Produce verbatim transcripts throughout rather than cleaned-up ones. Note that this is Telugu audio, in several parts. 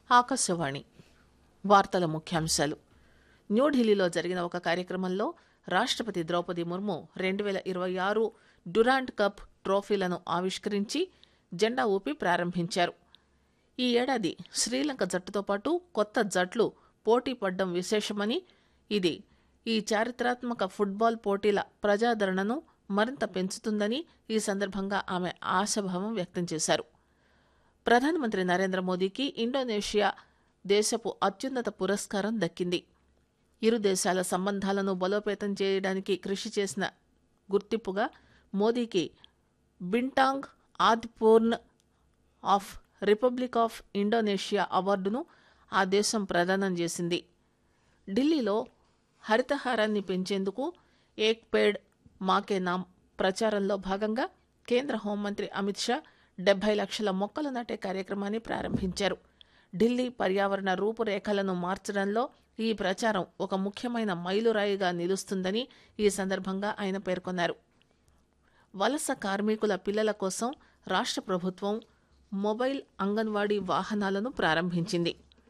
ఆకాశవాణి వార్తల ముఖ్యాంశాలు. న్యూఢిల్లీలో జరిగిన ఒక కార్యక్రమంలో రాష్ట్రపతి ద్రౌపది ముర్ము రెండు వేల ఇరవై ఆరు డ్యురాండ్ కప్ ట్రోఫీలను ఆవిష్కరించి జెండా ఊపి ప్రారంభించారు. ఈ ఏడాది శ్రీలంక జట్టుతో పాటు కొత్త జట్లు పోటీ పడ్డం విశేషమని, ఇది ఈ చారిత్రాత్మక ఫుట్బాల్ పోటీల ప్రజాదరణను మరింత పెంచుతుందని ఈ సందర్భంగా ఆమె ఆశాభావం వ్యక్తం చేశారు. ప్రధానమంత్రి నరేంద్ర మోదీకి ఇండోనేషియా దేశపు అత్యున్నత పురస్కారం దక్కింది. ఇరు దేశాల సంబంధాలను బలోపేతం చేయడానికి కృషి చేసిన గుర్తింపుగా మోదీకి బింటాంగ్ ఆదిపూర్న్ ఆఫ్ రిపబ్లిక్ ఆఫ్ ఇండోనేషియా అవార్డును ఆ దేశం ప్రదానం చేసింది. ఢిల్లీలో హరితహారాన్ని పెంచేందుకు ఏక్ పేడ్ మాకే నామ్ ప్రచారంలో భాగంగా కేంద్ర హోంమంత్రి అమిత్ షా డెబ్బై లక్షల మొక్కలు నాటే కార్యక్రమాన్ని ప్రారంభించారు. ఢిల్లీ పర్యావరణ రూపురేఖలను మార్చడంలో ఈ ప్రచారం ఒక ముఖ్యమైన మైలురాయిగా నిలుస్తుందని ఈ సందర్భంగా ఆయన పేర్కొన్నారు. వలస కార్మికుల పిల్లల కోసం రాష్ట్ర ప్రభుత్వం మొబైల్ అంగన్వాడీ వాహనాలను ప్రారంభించింది.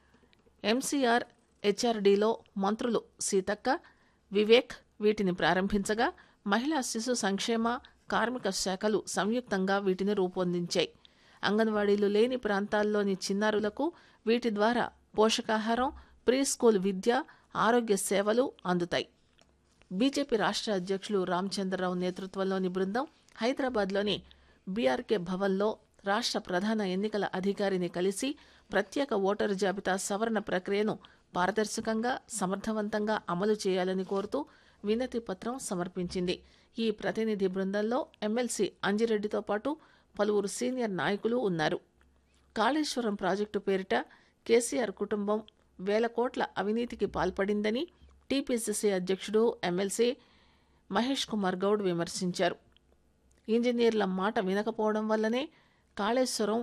ఎంసీఆర్ హెచ్ఆర్డీలో మంత్రులు సీతక్క, వివేక్ వీటిని ప్రారంభించగా మహిళా శిశు సంక్షేమ, కార్మిక శాఖలు సంయుక్తంగా వీటిని రూపొందించాయి. అంగన్వాడీలు లేని ప్రాంతాల్లోని చిన్నారులకు వీటి ద్వారా పోషకాహారం, ప్రీ స్కూల్ విద్య, ఆరోగ్య సేవలు అందుతాయి. బీజేపీ రాష్ట్ర అధ్యక్షులు రామచంద్రరావు నేతృత్వంలోని బృందం హైదరాబాద్లోని బీఆర్కే భవన్లో రాష్ట్ర ప్రధాన ఎన్నికల అధికారిని కలిసి ప్రత్యేక ఓటరు జాబితా సవరణ ప్రక్రియను పారదర్శకంగా, సమర్థవంతంగా అమలు చేయాలని కోరుతూ వినతి పత్రం సమర్పించింది. ఈ ప్రతినిధి బృందంలో ఎమ్మెల్సీ అంజిరెడ్డితో పాటు పలువురు సీనియర్ నాయకులు ఉన్నారు. కాళేశ్వరం ప్రాజెక్టు పేరిట కేసీఆర్ కుటుంబం వేల కోట్ల అవినీతికి పాల్పడిందని టీపీసీసీ అధ్యక్షుడు ఎమ్మెల్సీ మహేష్ కుమార్ గౌడ్ విమర్శించారు. ఇంజనీర్ల మాట వినకపోవడం వల్లనే కాళేశ్వరం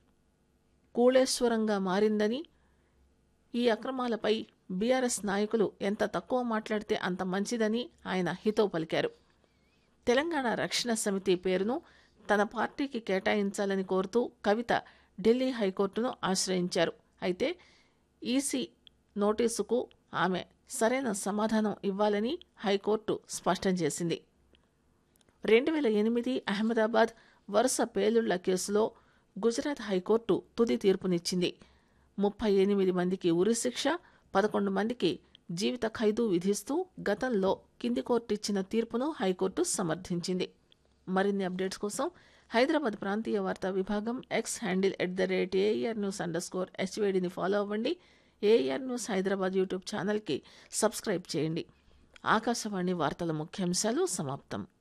కూళేశ్వరంగా మారిందని, ఈ అక్రమాలపై బీఆర్ఎస్ నాయకులు ఎంత తక్కువ మాట్లాడితే అంత మంచిదని ఆయన హితవు పలికారు. తెలంగాణ రక్షణ సమితి పేరును తన పార్టీకి కేటాయించాలని కోరుతూ కవిత ఢిల్లీ హైకోర్టును ఆశ్రయించారు. అయితే ఈసీ నోటీసుకు ఆమె సరైన సమాధానం ఇవ్వాలని హైకోర్టు స్పష్టం చేసింది. రెండు వేల ఎనిమిది అహ్మదాబాద్ వరుస పేలుళ్ల కేసులో గుజరాత్ హైకోర్టు తుది తీర్పునిచ్చింది. ముప్పై ఎనిమిది మందికి ఉరిశిక్ష, పదకొండు మందికి జీవిత ఖైదు విధిస్తూ గతంలో కింది కోర్టు ఇచ్చిన తీర్పును హైకోర్టు సమర్థించింది. మరిన్ని అప్డేట్స్ కోసం హైదరాబాద్ ప్రాంతీయ వార్తా విభాగం X handle at the rate AR news under score హెచ్వేడిని follow అవ్వండి. ఏఆర్ న్యూస్ హైదరాబాద్ యూట్యూబ్ ఛానల్కి సబ్స్క్రైబ్ చేయండి. ఆకాశవాణి వార్తల ముఖ్యాంశాలు సమాప్తం.